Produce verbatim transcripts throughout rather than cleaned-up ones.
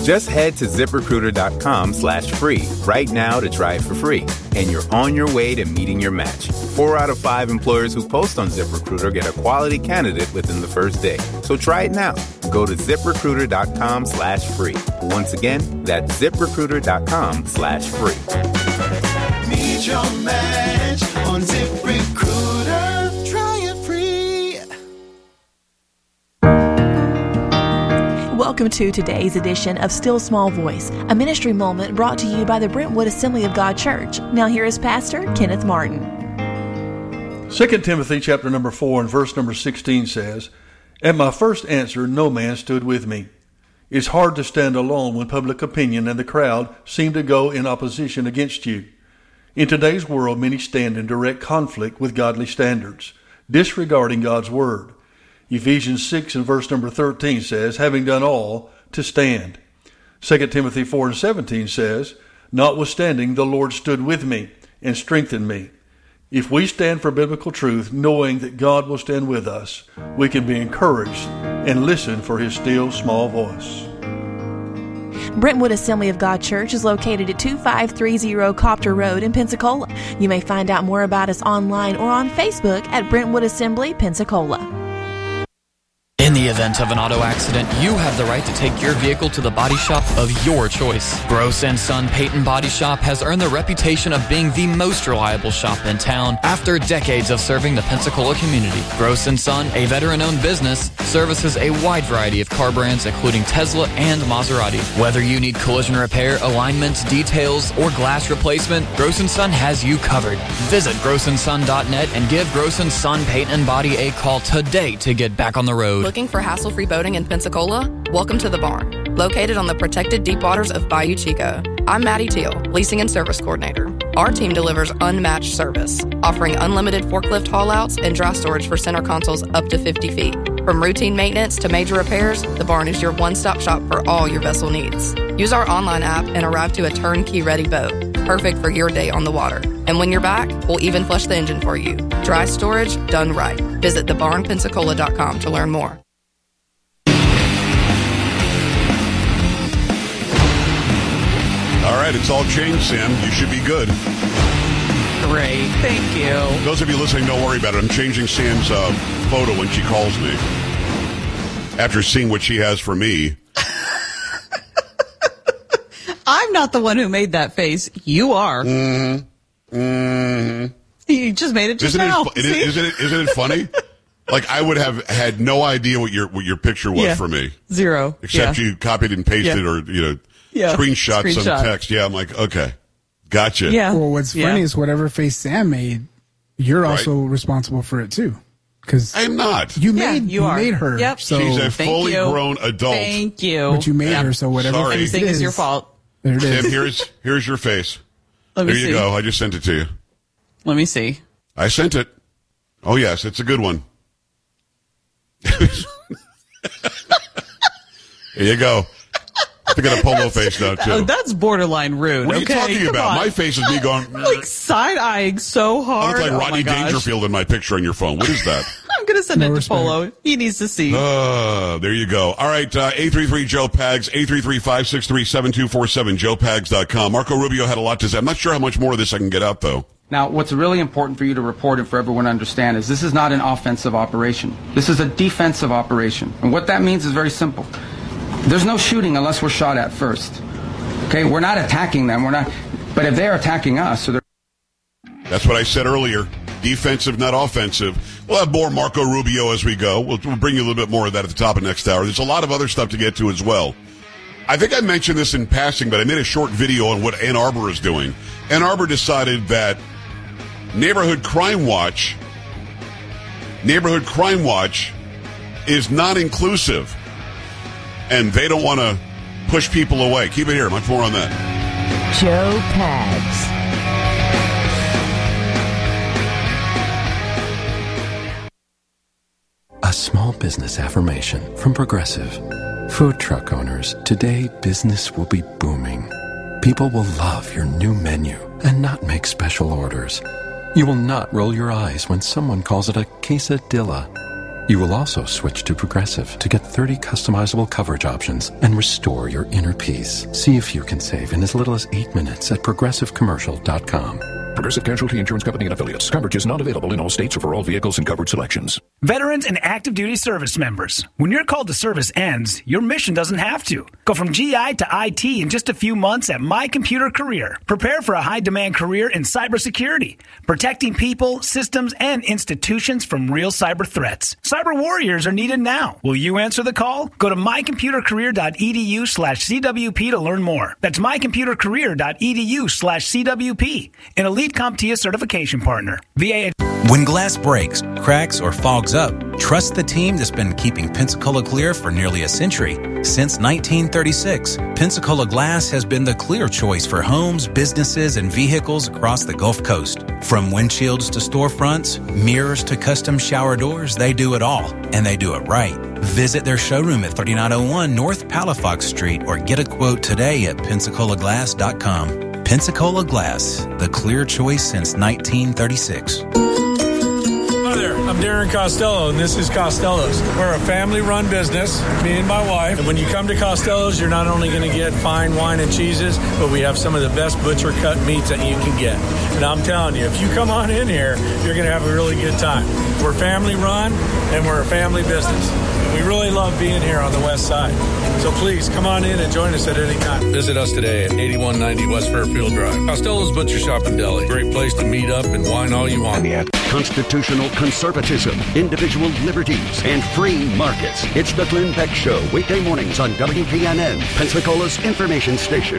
Just head to ZipRecruiter.com slash free right now to try it for free. And you're on your way to meeting your match. Four out of five employers who post on ZipRecruiter get a quality candidate within the first day. So try it now. Go to ZipRecruiter.com slash free. Once again, that's ZipRecruiter.com slash free. Meet your match on ZipRecruiter. Try it free. Welcome to today's edition of Still Small Voice, a ministry moment brought to you by the Brentwood Assembly of God Church. Now here is Pastor Kenneth Martin. Second Timothy chapter number four and verse number sixteen says, "At my first answer, no man stood with me." It's hard to stand alone when public opinion and the crowd seem to go in opposition against you. In today's world, many stand in direct conflict with godly standards, disregarding God's word. Ephesians six and verse number thirteen says, "Having done all, to stand." Second Timothy four and seventeen says, "Notwithstanding, the Lord stood with me and strengthened me." If we stand for biblical truth, knowing that God will stand with us, we can be encouraged and listen for his still small voice. Brentwood Assembly of God Church is located at two five three zero Copter Road in Pensacola. You may find out more about us online or on Facebook at Brentwood Assembly, Pensacola. In the event of an auto accident, you have the right to take your vehicle to the body shop of your choice. Gross and Son Peyton Body Shop has earned the reputation of being the most reliable shop in town after decades of serving the Pensacola community. Gross and Son, a veteran-owned business, services a wide variety of car brands including Tesla and Maserati. Whether you need collision repair, alignments, details, or glass replacement, Gross and Son has you covered. Visit gross and son dot net and give Gross and Son Peyton Body a call today to get back on the road. Looking for hassle-free boating in Pensacola? Welcome to the Barn, located on the protected deep waters of Bayou Chico. I'm Maddie Teal, Leasing and Service Coordinator. Our team delivers unmatched service, offering unlimited forklift haul-outs and dry storage for center consoles up to fifty feet. From routine maintenance to major repairs, the Barn is your one-stop shop for all your vessel needs. Use our online app and arrive to a turnkey-ready boat, perfect for your day on the water. And when you're back, we'll even flush the engine for you. Dry storage done right. Visit the barn pensacola dot com to learn more. All right, it's all changed, Sam. You should be good. Great, thank you. Those of you listening, don't worry about it. I'm changing Sam's uh, photo when she calls me. After seeing what she has for me. I'm not the one who made that face. You are. Mm-hmm. Mm-hmm. You just made it just isn't now. It, it, isn't it? Isn't it funny? Like I would have had no idea what your what your picture was yeah. for me. Zero. Except yeah. you copied and pasted yeah. or you know yeah. screenshots Screenshot. some text. Yeah, I'm like, okay, gotcha. Yeah. Well, what's funny yeah. is whatever face Sam made, you're right. also responsible for it too. Because I am not. You yeah, made you, you are. made her. Yep. So she's a Thank fully you. grown adult. Thank you. But you made yep. her, so whatever Sorry. face Everything it is your fault. There it is. Sam, here's here's your face. Let me there you see. go. I just sent it to you. Let me see. I sent it. Oh yes, it's a good one. Here you go. I got a polo face now too. Oh, that's borderline rude. What are you okay? talking Come about? on. My face is me going. Like side-eyeing so I hard. look like oh Rodney my gosh. Dangerfield in my picture on your phone. What is that? I'm going to send No it to respect. Polo. He needs to see. Uh, there you go. All right, uh, eight three three Joe Pags, eight three three, five six three, seven two four seven, joe pags dot com. Marco Rubio had a lot to say. I'm not sure how much more of this I can get out, though. Now, what's really important for you to report and for everyone to understand is this is not an offensive operation. This is a defensive operation. And what that means is very simple. There's no shooting unless we're shot at first. Okay? We're not attacking them. We're not. But if they're attacking us, so they're... That's what I said earlier. Defensive, not offensive. We'll have more Marco Rubio as we go. We'll, we'll bring you a little bit more of that at the top of next hour. There's a lot of other stuff to get to as well. I think I mentioned this in passing, but I made a short video on what Ann Arbor is doing. Ann Arbor decided that Neighborhood Crime Watch, Neighborhood Crime Watch is not inclusive, and they don't want to push people away. Keep it here. Much more on that. Joe Pags. A small business affirmation from Progressive. Food truck owners, today business will be booming. People will love your new menu and not make special orders. You will not roll your eyes when someone calls it a quesadilla. You will also switch to Progressive to get thirty customizable coverage options and restore your inner peace. See if you can save in as little as eight minutes at progressive commercial dot com. Progressive Casualty Insurance Company and Affiliates. Coverage is not available in all states or for all vehicles and covered selections. Veterans and active duty service members, when your call to service ends, your mission doesn't have to. Go from G I to I T in just a few months at My Computer Career. Prepare for a high-demand career in cybersecurity, protecting people, systems, and institutions from real cyber threats. Cyber warriors are needed now. Will you answer the call? Go to my computer career dot e d u slash C W P to learn more. That's my computer career dot e d u slash C W P. An elite CompTIA certification partner. V A. When glass breaks, cracks, or fogs up, trust the team that's been keeping Pensacola clear for nearly a century. Since nineteen thirty-six, Pensacola Glass has been the clear choice for homes, businesses, and vehicles across the Gulf Coast. From windshields to storefronts, mirrors to custom shower doors, they do it all, and they do it right. Visit their showroom at thirty-nine oh one North Palafox Street or get a quote today at pensacola glass dot com. Pensacola Glass, the clear choice since nineteen thirty-six. Hi there, I'm Darren Costello, and this is Costello's. We're a family-run business, me and my wife. And when you come to Costello's, you're not only going to get fine wine and cheeses, but we have some of the best butcher-cut meats that you can get. And I'm telling you, if you come on in here, you're going to have a really good time. We're family-run, and we're a family business. We really love being here on the west side. So please, come on in and join us at any time. Visit us today at eighty-one ninety West Fairfield Drive. Costello's Butcher Shop and Deli. Great place to meet up and wine all you want. Constitutional conservatism, individual liberties, and free markets. It's the Glenn Beck Show, weekday mornings on W P N N, Pensacola's information station.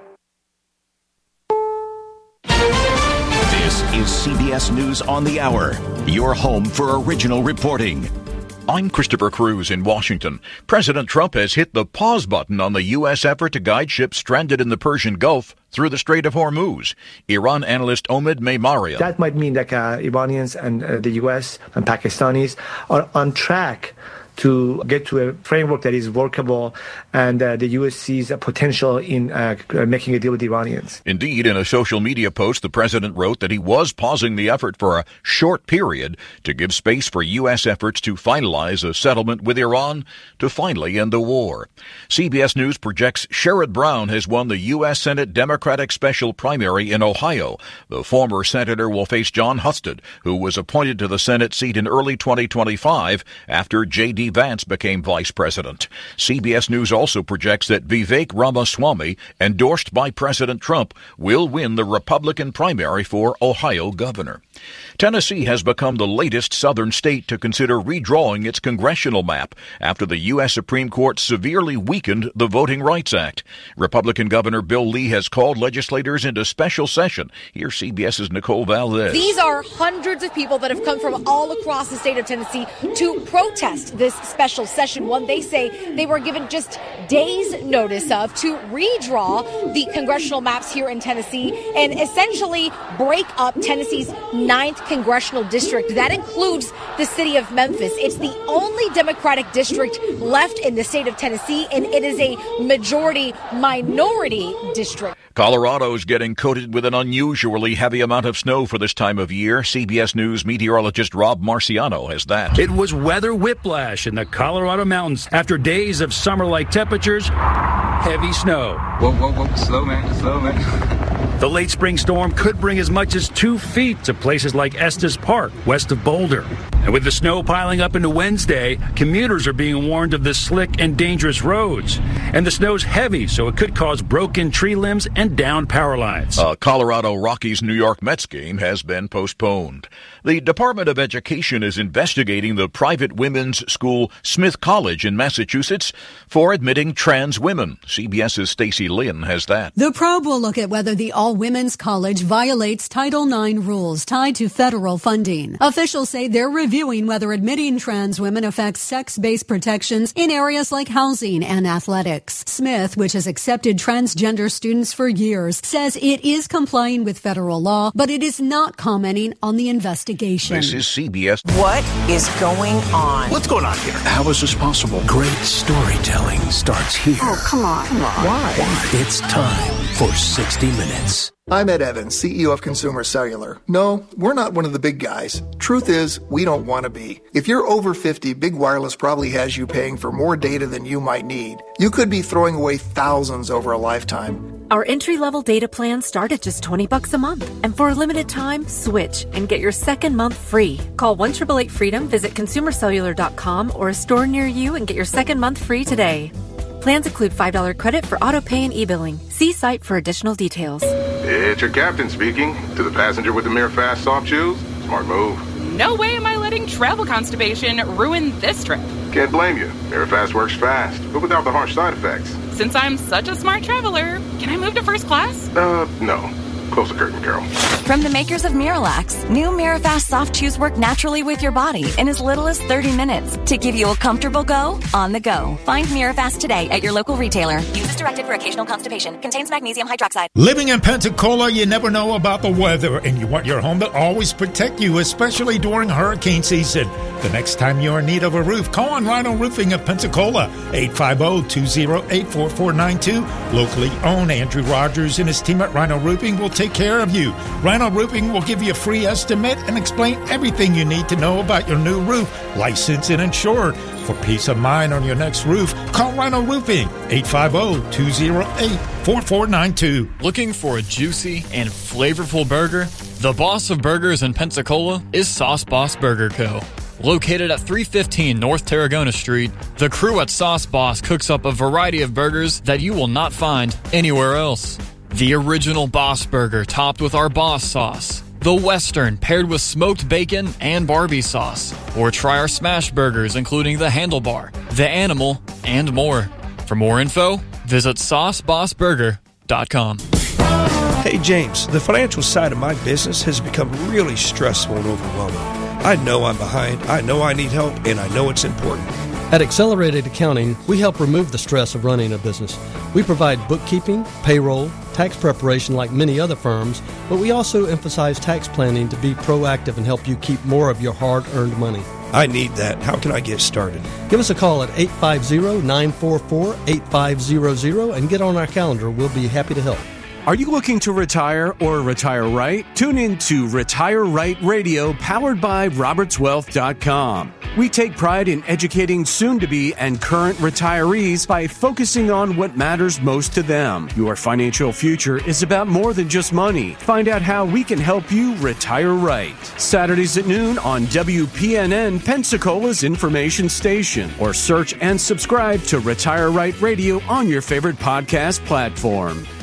This is C B S News on the Hour, your home for original reporting. I'm Christopher Cruz in Washington. President Trump has hit the pause button on the U S effort to guide ships stranded in the Persian Gulf through the Strait of Hormuz. Iran analyst Omid Meimaria. That might mean that uh, Iranians and uh, the U S and Pakistanis are on track to get to a framework that is workable, and uh, the U S sees a potential in uh, making a deal with the Iranians. Indeed, in a social media post, the president wrote that he was pausing the effort for a short period to give space for U S efforts to finalize a settlement with Iran to finally end the war. C B S News projects Sherrod Brown has won the U S Senate Democratic Special Primary in Ohio. The former senator will face John Husted, who was appointed to the Senate seat in early twenty twenty-five after J D Vance became vice president. C B S News also projects that Vivek Ramaswamy, endorsed by President Trump, will win the Republican primary for Ohio governor. Tennessee has become the latest southern state to consider redrawing its congressional map after the U S Supreme Court severely weakened the Voting Rights Act. Republican Governor Bill Lee has called legislators into special session. Here's CBS's Nicole Valdez. These are hundreds of people that have come from all across the state of Tennessee to protest this special session, one they say they were given just days' notice of, to redraw the congressional maps here in Tennessee and essentially break up Tennessee's ninth congressional district. That includes the city of Memphis. It's the only Democratic district left in the state of Tennessee, and it is a majority minority district. Colorado's getting coated with an unusually heavy amount of snow for this time of year. C B S News meteorologist Rob Marciano has that. It was weather whiplash in the Colorado mountains after days of summer-like temperatures, heavy snow. Whoa, whoa, whoa, slow, man, slow, man. The late spring storm could bring as much as two feet to places like Estes Park, west of Boulder. And with the snow piling up into Wednesday, commuters are being warned of the slick and dangerous roads. And the snow's heavy, so it could cause broken tree limbs and downed power lines. A Colorado Rockies-New York Mets game has been postponed. The Department of Education is investigating the private women's school Smith College in Massachusetts for admitting trans women. CBS's Stacey Lynn has that. The probe will look at whether the all-women's college violates Title nine rules tied to federal funding. Officials say they're reviewing whether admitting trans women affects sex-based protections in areas like housing and athletics. Smith, which has accepted transgender students for years, says it is complying with federal law, but it is not commenting on the investigation. This is C B S. What is going on? What's going on here? How is this possible? Great storytelling starts here. Oh, come on. Come on. Why? It's time for sixty minutes. I'm Ed Evans, C E O of Consumer Cellular. No, we're not one of the big guys. Truth is, we don't want to be. If you're over fifty, Big Wireless probably has you paying for more data than you might need. You could be throwing away thousands over a lifetime. Our entry-level data plans start at just twenty bucks a month. And for a limited time, switch and get your second month free. Call one eight eight eight FREEDOM, visit consumer cellular dot com or a store near you and get your second month free today. Plans include five dollars credit for auto pay and e-billing. See site for additional details. It's your captain speaking. To the passenger with the Mirror Fast soft shoes, smart move. No way am I letting travel constipation ruin this trip. Can't blame you. Mirror Fast works fast, but without the harsh side effects. Since I'm such a smart traveler, can I move to first class? Uh, no. Close the curtain, Carol. From the makers of Miralax, new Mirafast soft chews work naturally with your body in as little as thirty minutes to give you a comfortable go on the go. Find Mirafast today at your local retailer. Use as directed for occasional constipation. Contains magnesium hydroxide. Living in Pensacola, you never know about the weather, and you want your home to always protect you, especially during hurricane season. The next time you're in need of a roof, call on Rhino Roofing of Pensacola, eight five zero, two zero eight, four four nine two. Locally owned, Andrew Rogers and his team at Rhino Roofing will take care of you. Rhino Roofing will give you a free estimate and explain everything you need to know about your new roof, licensed and insured. For peace of mind on your next roof, call Rhino Roofing, eight five zero, two zero eight, four four nine two. Looking for a juicy and flavorful burger? The boss of burgers in Pensacola is Sauce Boss Burger Co. Located at three fifteen North Tarragona Street, the crew at Sauce Boss cooks up a variety of burgers that you will not find anywhere else. The original Boss Burger topped with our Boss sauce. The Western paired with smoked bacon and Barbie sauce. Or try our smash burgers including the Handlebar, the Animal, and more. For more info, visit sauce boss burger dot com. Hey James, the financial side of my business has become really stressful and overwhelming. I know I'm behind, I know I need help, and I know it's important. At Accelerated Accounting, we help remove the stress of running a business. We provide bookkeeping, payroll, tax preparation like many other firms, but we also emphasize tax planning to be proactive and help you keep more of your hard-earned money. I need that. How can I get started? Give us a call at eight five zero, nine four four, eight five zero zero and get on our calendar. We'll be happy to help. Are you looking to retire or retire right? Tune in to Retire Right Radio, powered by Roberts Wealth dot com. We take pride in educating soon-to-be and current retirees by focusing on what matters most to them. Your financial future is about more than just money. Find out how we can help you retire right. Saturdays at noon on W P N N, Pensacola's information station, or search and subscribe to Retire Right Radio on your favorite podcast platform.